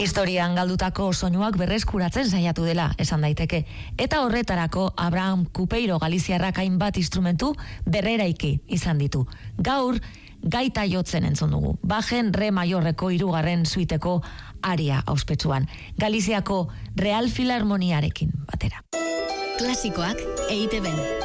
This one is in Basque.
Historian galdutako soinuak berreskuratzen saiatu dela, esan daiteke. Eta horretarako Abraham Cupeiro galiziarrak hainbat instrumentu berreraiki izan ditu. Gaur, gaita jotzen entzun dugu. Bajen re maiorreko 3. suiteko aria auspetsuan. Galiziako Real Filarmoniarekin batera. Klasikoak EITB-n.